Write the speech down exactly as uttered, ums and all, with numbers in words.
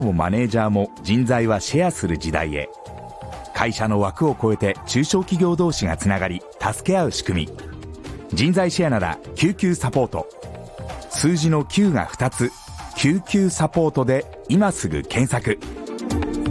もマネージャーも人材はシェアする時代へ。会社の枠を超えて中小企業同士がつながり助け合う仕組み。人材シェアなら救急サポート。数字のきゅうがふたつ、救急サポートで今すぐ検索。